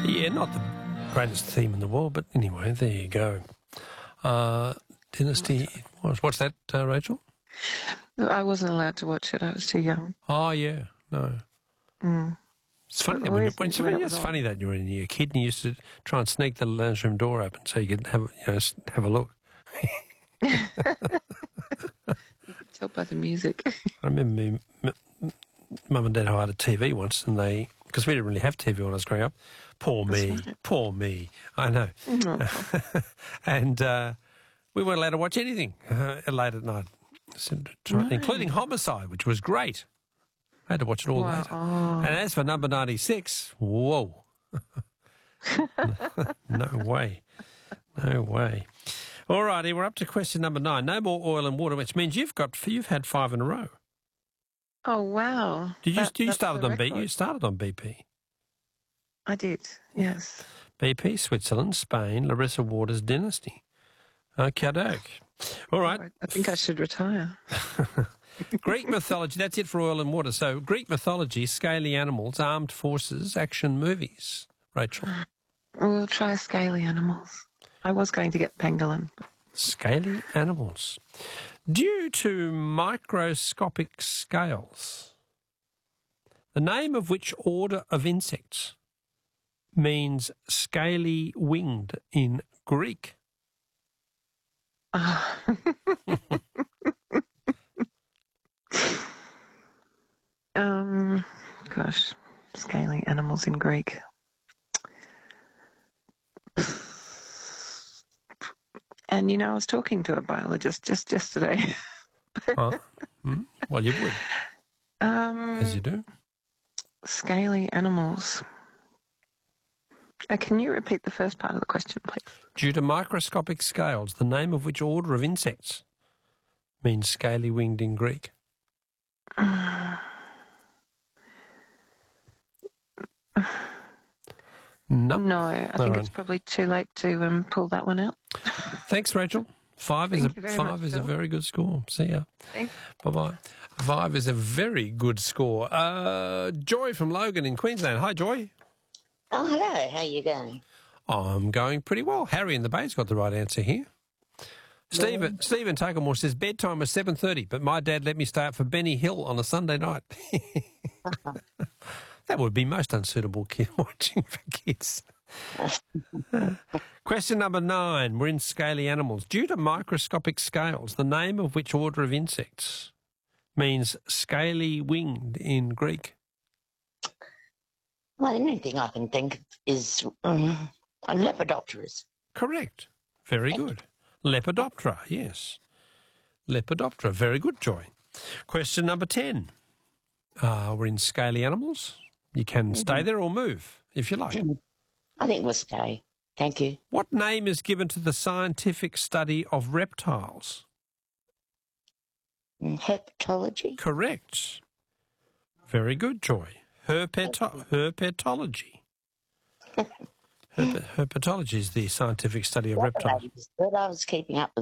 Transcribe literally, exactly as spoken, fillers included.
Yeah, not the greatest theme in the world, but anyway, there you go. Uh, Dynasty, what's, what's that, uh, Rachel? I wasn't allowed to watch it. I was too young. Oh, yeah, no. Mm. It's funny, that But when you, always when, it's, when it it's was funny that you were in your kid and you used to try and sneak the lounge room door open so you could have, you know, have a look. You could tell by the music. I remember me, m- mum and dad hired a T V once, and they, because we didn't really have T V when I was growing up. Poor me, right. poor me. I know. Oh. and uh, we weren't allowed to watch anything uh, late at night, No. including Homicide, which was great. I had to watch it all Wow. later. Oh. And as for number ninety-six, whoa. No way. No way. All righty, we're up to question number nine. No more oil and water, which means you've got you've had five in a row. Oh, wow. Did you That- you that's started the on B? record. You started on B P. I did, yes. B P, Switzerland, Spain, Larissa Waters Dynasty. Okay, doke. All right. I I think I should retire. Greek mythology, that's it for oil and water. So Greek mythology, scaly animals, armed forces, action movies. Rachel. We'll try scaly animals. I was going to get pangolin. Scaly animals. Due to microscopic scales, the name of which order of insects means scaly winged in Greek? Ah. um, gosh, scaly animals in Greek. And, you know, I was talking to a biologist just yesterday. Huh? Hmm? Well, you would, um, as you do. Scaly animals. Uh, can you repeat the first part of the question, please? Due to microscopic scales, the name of which order of insects means scaly winged in Greek? No. No, I All think right. it's probably too late to um, pull that one out. Thanks, Rachel. Five is Thank a you very five much, is a Phil. very good score. See ya. Thanks. Bye bye. Five is a very good score. Uh, Joy from Logan in Queensland. Hi, Joy. Oh, hello. How you going? I'm going pretty well. Harry in the Bay's got the right answer here. Stephen, Stephen Tuckamore says bedtime was seven thirty, but my dad let me stay up for Benny Hill on a Sunday night. That would be most unsuitable kid watching for kids. Question number nine. We're in scaly animals. Due to microscopic scales, the name of which order of insects means scaly winged in Greek? Well, the only thing I can think is um, a Lepidopterus. Correct. Very good. Lepidoptera, yes. Lepidoptera. Very good, Joy. Question number ten. Uh, we're in scaly animals. You can stay there or move if you like. I think we'll stay. Thank you. What name is given to the scientific study of reptiles? Mm, Herpetology. Correct. Very good, Joy. Herpeto- herpetology. Herpe- herpetology is the scientific study of reptiles. But I was keeping up with